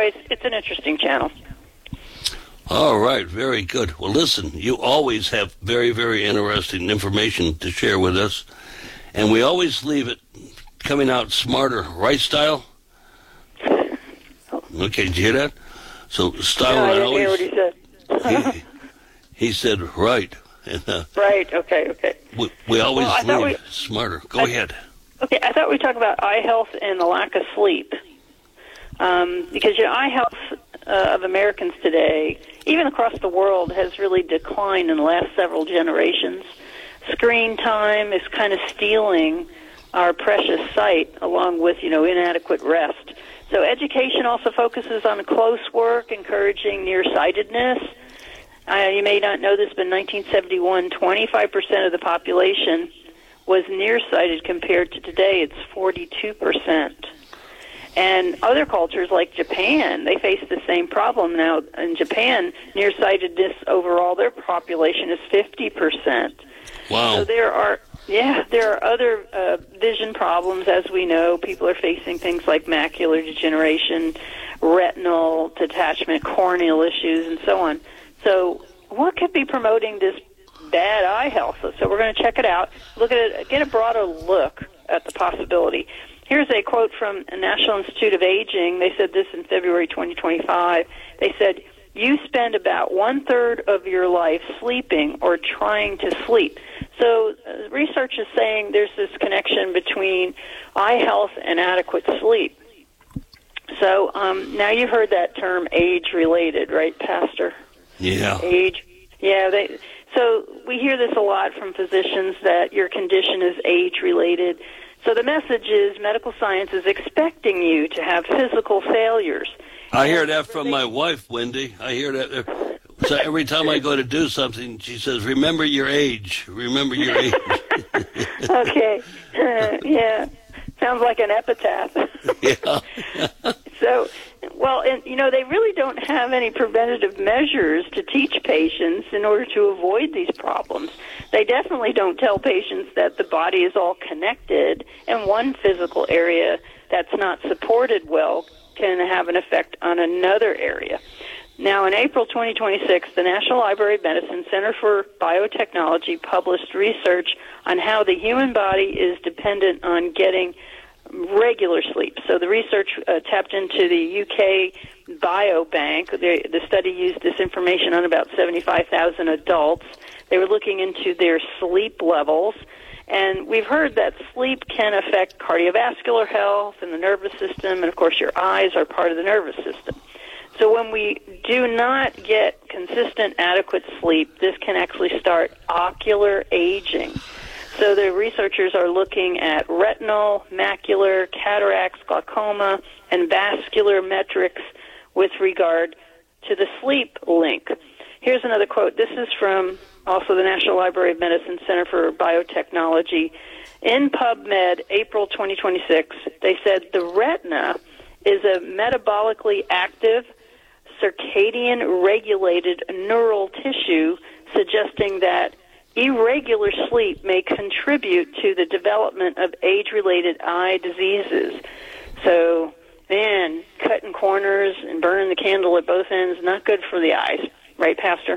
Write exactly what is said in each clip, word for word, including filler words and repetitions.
anyway, it's, it's an interesting channel. All right, very good. Well, listen, you always have very, very interesting information to share with us, and we always leave it coming out smarter, right, Style? Okay, did you hear that? So, Style no, I didn't always, hear what he said. he, he said, right. And, uh, right, okay, okay. We, we always well, leave we, smarter. Go I, ahead. Okay, I thought we'd talk about eye health and the lack of sleep. Um, because, you know, eye health uh, of Americans today, even across the world, has really declined in the last several generations. Screen time is kind of stealing our precious sight, along with, you know, inadequate rest. So education also focuses on close work, encouraging nearsightedness. Uh, you may not know this, but in nineteen seventy-one, twenty-five percent of the population was nearsighted. Compared to today, it's forty-two percent. And other cultures like Japan, they face the same problem now. In Japan, nearsightedness overall, their population is fifty percent. Wow. So there are, yeah, there are other uh, vision problems, as we know. People are facing things like macular degeneration, retinal detachment, corneal issues, and so on. So what could be promoting this bad eye health? So we're going to check it out, look at it, get a broader look at the possibility. Here's a quote from the National Institute of Aging. They said this in February twenty twenty-five. They said, you spend about one-third of your life sleeping or trying to sleep. So uh, research is saying there's this connection between eye health and adequate sleep. So um, now you've heard that term age-related, right, Pastor? Yeah. Age. Yeah. They, so we hear this a lot from physicians that your condition is age-related. So the message is medical science is expecting you to have physical failures. I hear that from my wife, Wendy. I hear that. So every time I go to do something, she says, remember your age. Remember your age. Okay. Uh, yeah. Sounds like an epitaph. Yeah. So, well, and, you know, they really don't have any preventative measures to teach patients in order to avoid these problems. They definitely don't tell patients that the body is all connected, and one physical area that's not supported well can have an effect on another area. Now, in April twenty twenty-six, the National Library of Medicine Center for Biotechnology published research on how the human body is dependent on getting regular sleep. So the research uh, tapped into the U K Biobank. The, the study used this information on about seventy-five thousand adults. They were looking into their sleep levels. And we've heard that sleep can affect cardiovascular health and the nervous system, and, of course, your eyes are part of the nervous system. So when we do not get consistent, adequate sleep, this can actually start ocular aging. So the researchers are looking at retinal, macular, cataracts, glaucoma, and vascular metrics with regard to the sleep link. Here's another quote. This is from also the National Library of Medicine Center for Biotechnology. In PubMed, April twenty twenty-six, they said the retina is a metabolically active, circadian-regulated neural tissue, suggesting that irregular sleep may contribute to the development of age-related eye diseases. So, man, cutting corners and burning the candle at both ends, not good for the eyes. Right, Pastor?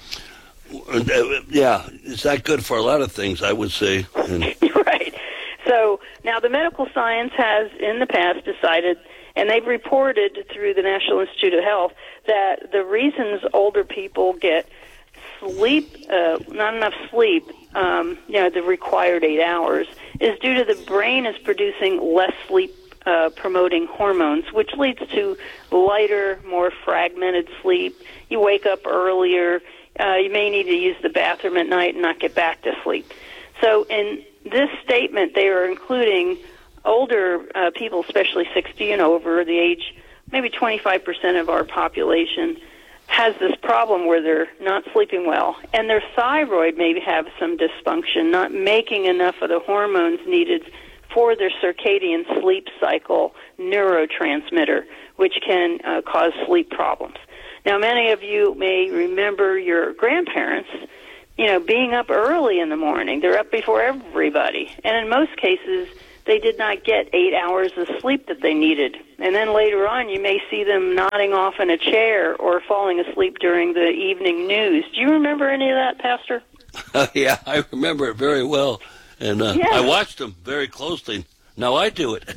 Yeah, it's not good for a lot of things, I would say. Right. So now the medical science has, in the past, decided, and they've reported through the National Institute of Health, that the reasons older people get sleep, uh, not enough sleep, um, you know, the required eight hours, is due to the brain is producing less sleep uh, promoting hormones, which leads to lighter, more fragmented sleep. You wake up earlier. Uh, you may need to use the bathroom at night and not get back to sleep. So in this statement, they are including older uh, people, especially sixty and over, the age, maybe twenty-five percent of our population has this problem where they're not sleeping well, and their thyroid may have some dysfunction, not making enough of the hormones needed for their circadian sleep cycle neurotransmitter, which can uh, cause sleep problems. Now, many of you may remember your grandparents, you know, being up early in the morning. They're up before everybody. And in most cases, they did not get eight hours of sleep that they needed. And then later on, you may see them nodding off in a chair or falling asleep during the evening news. Do you remember any of that, Pastor? Uh, yeah, I remember it very well. And uh, yeah. I watched them very closely. Now I do it.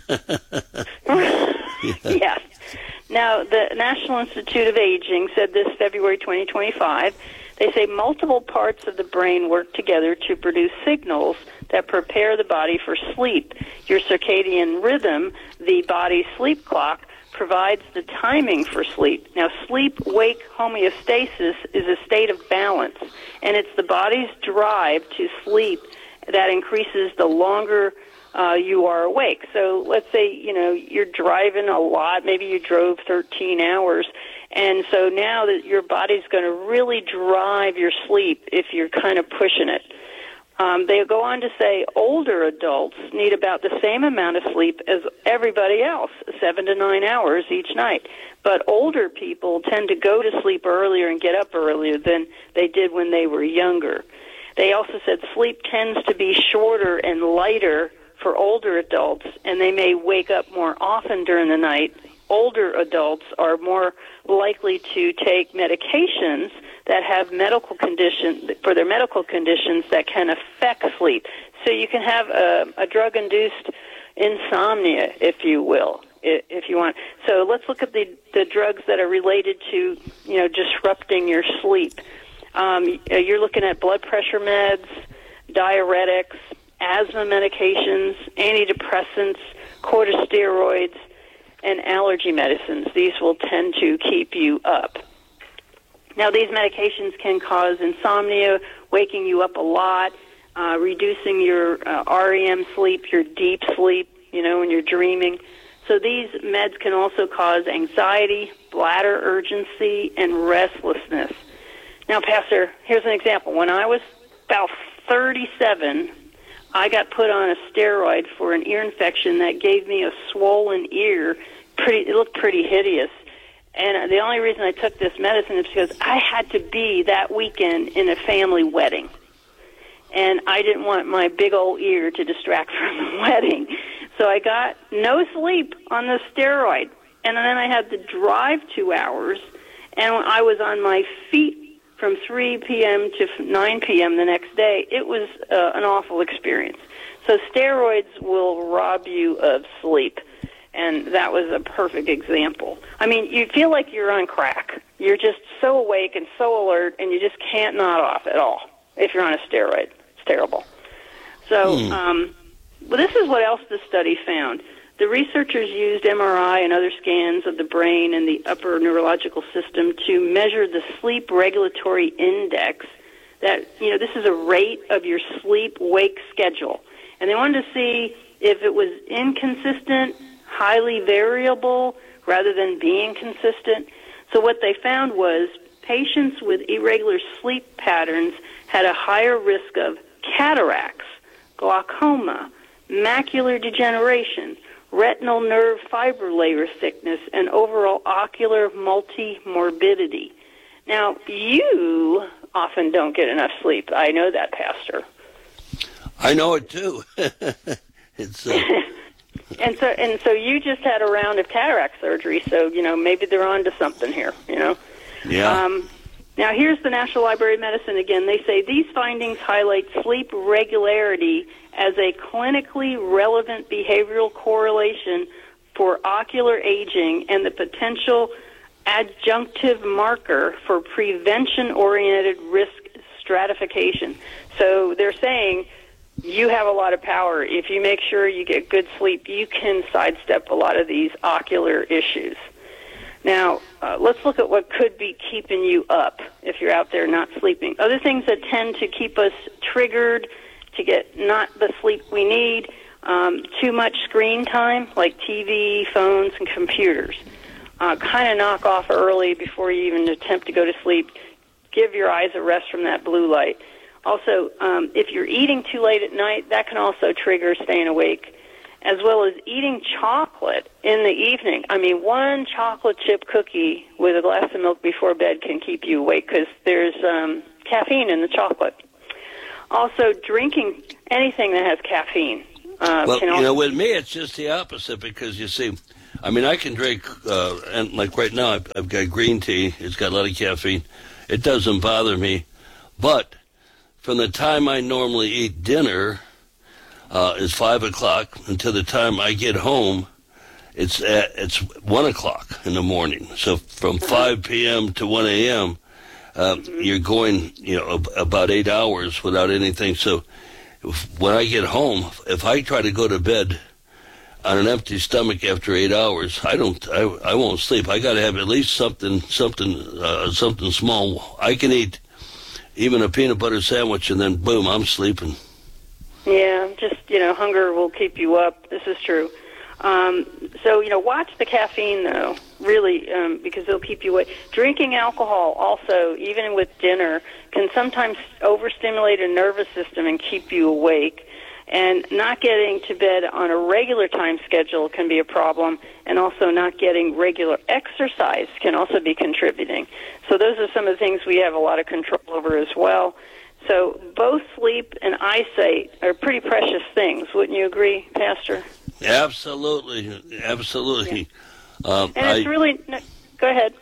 yeah. Yes. Now, the National Institute of Aging said this February twenty twenty-five. They say multiple parts of the brain work together to produce signals that prepare the body for sleep. Your circadian rhythm, the body's sleep clock, provides the timing for sleep. Now, sleep-wake homeostasis is a state of balance, and it's the body's drive to sleep that increases the longer uh, you are awake. So let's say, you know, you're driving a lot. Maybe you drove thirteen hours. And so now that your body's going to really drive your sleep if you're kind of pushing it. Um, they go on to say older adults need about the same amount of sleep as everybody else, seven to nine hours each night. But older people tend to go to sleep earlier and get up earlier than they did when they were younger. They also said sleep tends to be shorter and lighter for older adults, and they may wake up more often during the night. Older adults are more likely to take medications that have medical conditions for their medical conditions that can affect sleep. So you can have a, a drug-induced insomnia, if you will, if you want. So let's look at the, the drugs that are related to, you know, disrupting your sleep. Um, you're looking at blood pressure meds, diuretics, asthma medications, antidepressants, corticosteroids, and allergy medicines. These will tend to keep you up. Now, these medications can cause insomnia, waking you up a lot, uh, reducing your uh, R E M sleep, your deep sleep, you know, when you're dreaming. So these meds can also cause anxiety, bladder urgency, and restlessness. Now, Pastor, here's an example. When I was about thirty-seven, I got put on a steroid for an ear infection that gave me a swollen ear. Pretty, it looked pretty hideous. And the only reason I took this medicine is because I had to be that weekend in a family wedding. And I didn't want my big old ear to distract from the wedding. So I got no sleep on the steroid. And then I had to drive two hours. And when I was on my feet from three p.m. to nine p.m. the next day, it was uh, an awful experience. So steroids will rob you of sleep, and that was a perfect example. I mean, you feel like you're on crack. You're just so awake and so alert, and you just can't nod off at all if you're on a steroid. It's terrible. So hmm. um, well, this is what else this study found. The researchers used M R I and other scans of the brain and the upper neurological system to measure the sleep regulatory index. That, you know, this is a rate of your sleep-wake schedule. And they wanted to see if it was inconsistent, highly variable, rather than being consistent. So what they found was patients with irregular sleep patterns had a higher risk of cataracts, glaucoma, macular degeneration, retinal nerve fiber layer thickness, and overall ocular multi-morbidity. Now, you often don't get enough sleep. I know that, Pastor. I know it, too. it's uh... And so and so you just had a round of cataract surgery, so, you know, maybe they're on to something here, you know. Yeah. Um, now, here's the National Library of Medicine again. They say these findings highlight sleep regularity as a clinically relevant behavioral correlation for ocular aging and the potential adjunctive marker for prevention-oriented risk stratification. So they're saying you have a lot of power. If you make sure you get good sleep, you can sidestep a lot of these ocular issues. Now, uh, let's look at what could be keeping you up if you're out there not sleeping. Other things that tend to keep us triggered to get not the sleep we need, um, too much screen time, like T V, phones, and computers. Uh, kind of knock off early before you even attempt to go to sleep. Give your eyes a rest from that blue light. Also, um, if you're eating too late at night, that can also trigger staying awake, as well as eating chocolate in the evening. I mean, one chocolate chip cookie with a glass of milk before bed can keep you awake because there's um, caffeine in the chocolate. Also, drinking anything that has caffeine, Uh, well, can you also- know, with me, it's just the opposite because, you see, I mean, I can drink, uh, and like right now, I've, I've got green tea. It's got a lot of caffeine. It doesn't bother me. But from the time I normally eat dinner uh, is five o'clock until the time I get home, it's at, it's one o'clock in the morning. So from five p.m. to one a.m., uh, mm-hmm. you're going, you know, ab- about eight hours without anything. So if, when I get home, if I try to go to bed on an empty stomach after eight hours, I don't, I, I won't sleep. I got to have at least something, something, uh, something small. I can eat even a peanut butter sandwich, and then boom, I'm sleeping. Yeah, just, you know, hunger will keep you up. This is true. Um, so, you know, watch the caffeine, though, really, um, because it'll keep you awake. Drinking alcohol also, even with dinner, can sometimes overstimulate a nervous system and keep you awake. And not getting to bed on a regular time schedule can be a problem, and also not getting regular exercise can also be contributing. So those are some of the things we have a lot of control over as well. So both sleep and eyesight are pretty precious things. Wouldn't you agree, Pastor? Absolutely, absolutely. Yeah. Um, and it's I, really... No, go ahead.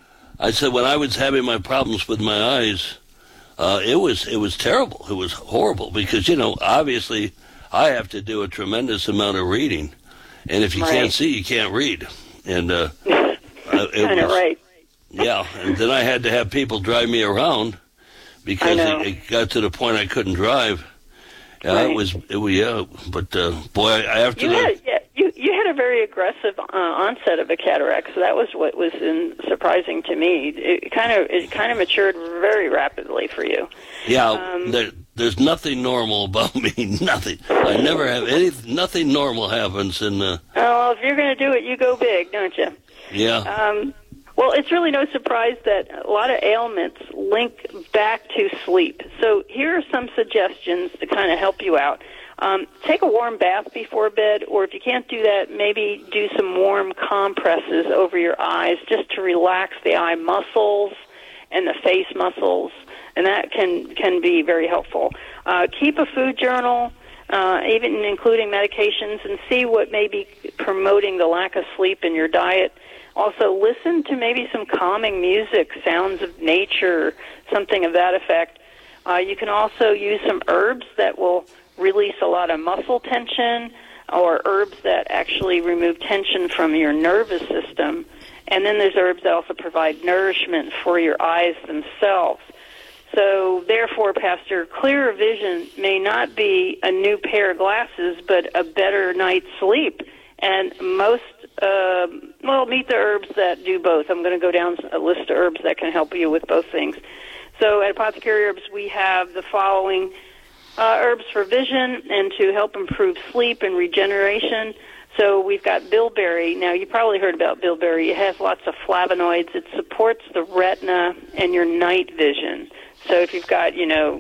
I said when I was having my problems with my eyes, uh, it was it was terrible. It was horrible because, you know, obviously I have to do a tremendous amount of reading, and if you right. can't see, you can't read. And uh, it kind of right. Yeah, and then I had to have people drive me around because it, it got to the point I couldn't drive. Yeah, right. it was, it was, yeah, but uh, boy, I, I have to. You had, yeah, you you had a very aggressive uh, onset of a cataract, so that was what was in, surprising to me. It kind of it kind of matured very rapidly for you. Yeah, um, there, there's nothing normal about me. Nothing. I never have any. Nothing normal happens in. Uh, oh, well, if you're going to do it, you go big, don't you? Yeah. Um, Well, it's really no surprise that a lot of ailments link back to sleep. So here are some suggestions to kind of help you out. Um, take a warm bath before bed, or if you can't do that, maybe do some warm compresses over your eyes just to relax the eye muscles and the face muscles, and that can, can be very helpful. Uh, keep a food journal, uh, even including medications, and see what may be promoting the lack of sleep in your diet. Also, listen to maybe some calming music, sounds of nature, something of that effect. Uh, you can also use some herbs that will release a lot of muscle tension, or herbs that actually remove tension from your nervous system. And then there's herbs that also provide nourishment for your eyes themselves. So, therefore, Pastor, clearer vision may not be a new pair of glasses, but a better night's sleep. And most, uh, well, meet the herbs that do both. I'm going to go down a list of herbs that can help you with both things. So at Apothecary Herbs, we have the following uh, herbs for vision and to help improve sleep and regeneration. So we've got bilberry. Now, you probably heard about bilberry. It has lots of flavonoids. It supports the retina and your night vision. So if you've got, you know,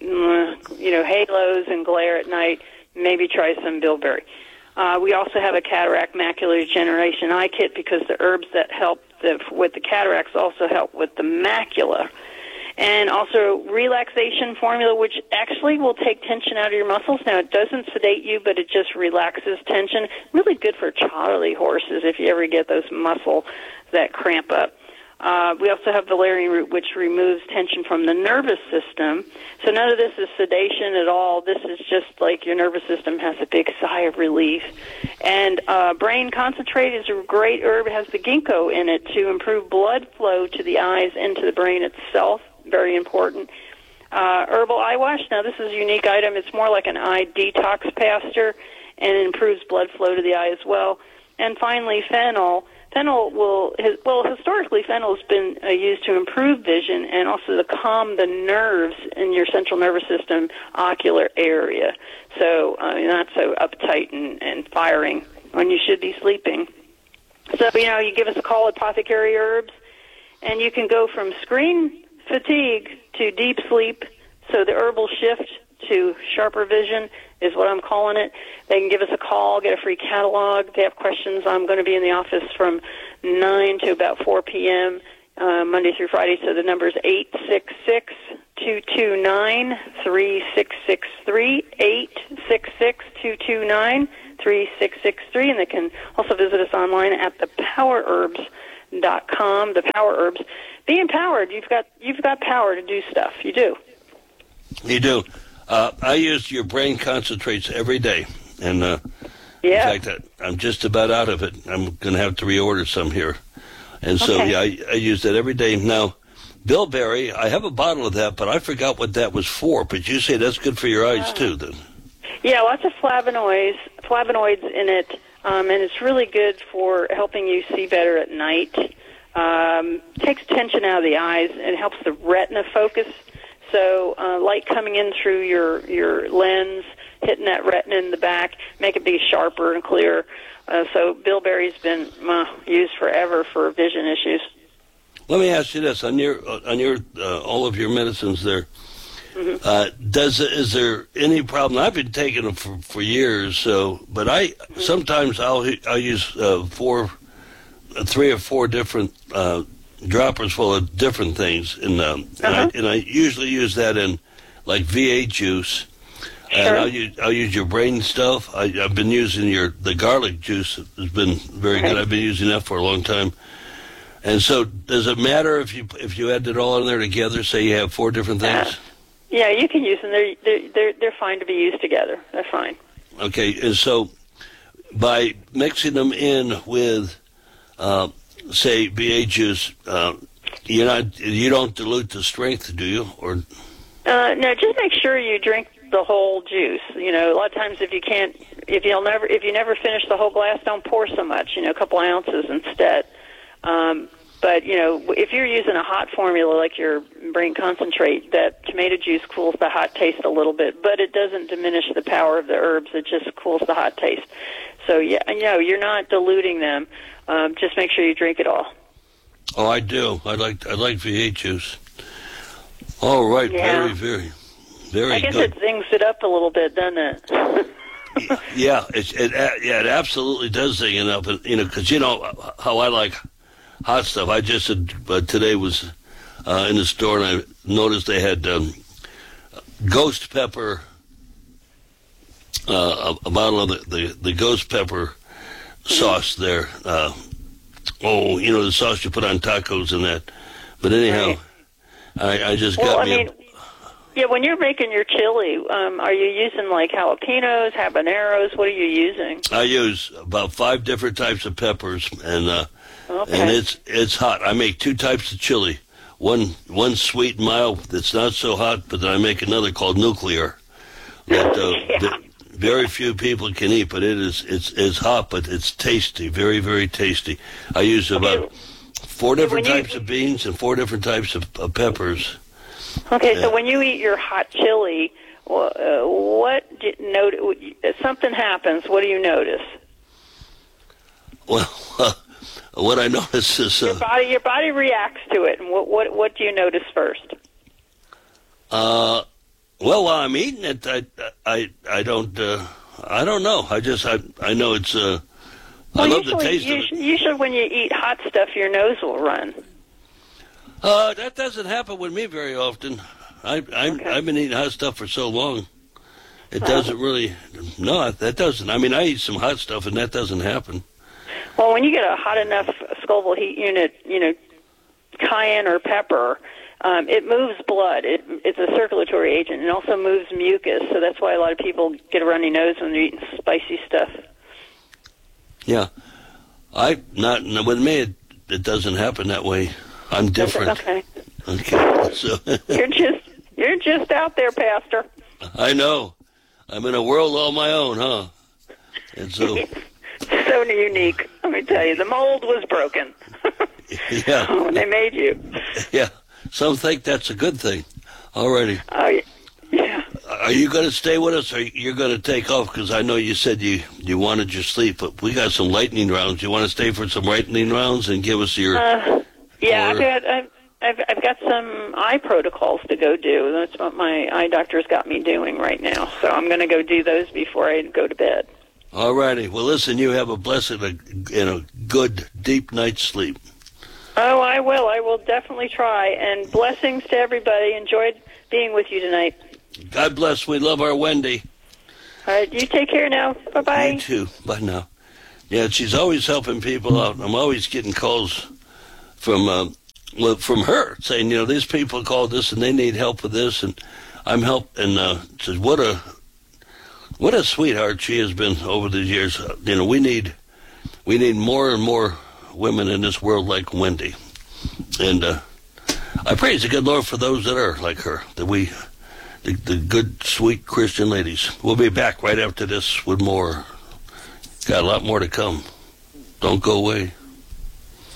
you know, halos and glare at night, maybe try some bilberry. Uh, we also have a cataract macular degeneration eye kit because the herbs that help the, with the cataracts also help with the macula. And also relaxation formula, which actually will take tension out of your muscles. Now, it doesn't sedate you, but it just relaxes tension. Really good for Charlie horses if you ever get those muscles that cramp up. Uh, we also have valerian root, which removes tension from the nervous system. So none of this is sedation at all. This is just like your nervous system has a big sigh of relief. And uh, brain concentrate is a great herb. It has the ginkgo in it to improve blood flow to the eyes and to the brain itself. Very important. Uh, herbal eye wash. Now, this is a unique item. It's more like an eye detox, Pastor, and it improves blood flow to the eye as well. And finally, fennel. Fennel will, well, historically, fennel has been uh, used to improve vision and also to calm the nerves in your central nervous system ocular area. So uh, you're not so uptight and, and firing when you should be sleeping. So, you know, you give us a call at Apothecary Herbs, and you can go from screen fatigue to deep sleep. So the herbal shift to sharper vision is what I'm calling it. They can give us a call, get a free catalog. If they have questions, I'm going to be in the office from nine to about four p.m., uh, Monday through Friday. So the number is eight six six, two two nine, three six six three, eight six six, two two nine, three six six three, and they can also visit us online at the power herbs dot com. The Power Herbs. Be empowered. You've got you've got power to do stuff. You do. You do. Uh, I use your brain concentrates every day, and uh, yeah. in fact, I, I'm just about out of it. I'm going to have to reorder some here, and so okay. yeah, I, I use that every day now. Bilberry, I have a bottle of that, but I forgot what that was for. But you say that's good for your eyes oh. too, then? Yeah, lots of flavonoids, flavonoids in it, um, and it's really good for helping you see better at night. Um, takes tension out of the eyes and helps the retina focus. So uh, light coming in through your your lens, hitting that retina in the back, make it be sharper and clearer. Uh, so bilberry's been uh, used forever for vision issues. Let me ask you this: on your on your uh, all of your medicines there, mm-hmm. uh, does is there any problem? I've been taking them for, for years, so but I mm-hmm. sometimes I'll I'll use uh, four, three or four different uh, droppers full of different things, and um, uh-huh. and, I, and I usually use that in like V eight juice. Sure. And I'll use, I'll use your brain stuff. I, I've been using your the garlic juice. Has been very okay. good. I've been using that for a long time. And so, does it matter if you if you add it all in there together? Say you have four different things. Uh, yeah, you can use them. They're they're they're they're fine to be used together. They're fine. Okay, and so by mixing them in with, uh, say, B A juice, uh, you're not you don't dilute the strength, do you? Or uh, no, just make sure you drink the whole juice. You know, a lot of times if you can't, if you'll never, if you never finish the whole glass, don't pour so much. You know, a couple ounces instead. Um, but, you know, if you're using a hot formula like your brain concentrate, that tomato juice cools the hot taste a little bit, but it doesn't diminish the power of the herbs. It just cools the hot taste. So, yeah, you know, you're not diluting them. Um, just make sure you drink it all. Oh, I do. I like I like V eight juice. All right. Yeah. Very, very, very I guess good. it zings it up a little bit, doesn't it? yeah, it, it, yeah, it absolutely does zing it up. You know, because you know how I like hot stuff. I just uh, today was uh, in the store and I noticed they had um, ghost pepper, uh, a, a bottle of the, the, the ghost pepper sauce there. Uh, oh, you know, the sauce you put on tacos and that. But anyhow, right. I, I just well, got I me mean, a... Yeah, when you're making your chili, um, are you using like jalapenos, habaneros? What are you using? I use about five different types of peppers, and uh, okay. and it's it's hot. I make two types of chili. One one sweet and mild that's not so hot, but then I make another called nuclear that, uh, yeah. that very few people can eat. But it is it's it's hot, but it's tasty, very very tasty. I use about okay. four different you, types of beans and four different types of, of peppers. Okay, yeah. So when you eat your hot chili, uh, what do you note? If something happens, what do you notice? Well, uh, what I notice is uh, your body. Your body reacts to it, and what what what do you notice first? Uh, well, while I'm eating it, I I I don't uh, I don't know. I just I I know it's uh. Well, I love usually, the taste usually, of it. Usually, when you eat hot stuff, your nose will run. Uh, that doesn't happen with me very often. I, I'm, okay. I've been eating hot stuff for so long. It doesn't really, no, that doesn't. I mean, I eat some hot stuff, and that doesn't happen. Well, when you get a hot enough Scoville heat unit, you know, cayenne or pepper, um, it moves blood. It, it's a circulatory agent. It also moves mucus, so that's why a lot of people get a runny nose when they're eating spicy stuff. Yeah. I, not, with me, it, it doesn't happen that way. I'm different. Okay. Okay. So you're just you're just out there, Pastor. I know. I'm in a world all my own, huh? And so so unique. Let me tell you, the mold was broken. yeah. When they made you. Yeah. Some think that's a good thing. Already. Oh uh, yeah. Are you going to stay with us, or you're going to take off? Because I know you said you, you wanted your sleep, but we got some lightning rounds. You want to stay for some lightning rounds and give us your... Uh, yeah, or... I've got, I've, I've, I've got some eye protocols to go do. That's what my eye doctor's got me doing right now. So I'm going to go do those before I go to bed. All righty. Well, listen, you have a blessed and a good, deep night's sleep. Oh, I will. I will definitely try. And blessings to everybody. Enjoyed being with you tonight. God bless. We love our Wendy. All right, you take care now. Bye-bye. You too. Bye now. Yeah, she's always helping people out. I'm always getting calls from uh, well, from her saying, you know, these people called this and they need help with this, and I'm help. And uh, says, what a what a sweetheart she has been over the years. Uh, you know, we need we need more and more women in this world like Wendy, and uh, I praise the good Lord for those that are like her. That we. The, the good, sweet Christian ladies. We'll be back right after this with more. Got a lot more to come. Don't go away.